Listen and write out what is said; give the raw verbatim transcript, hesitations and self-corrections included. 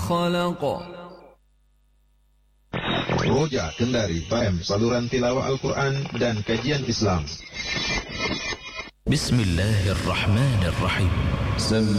خلق. Roja Kendari F M, saluran tilawah Al-Quran dan kajian Islam. Bismillahirrahmanirrahim.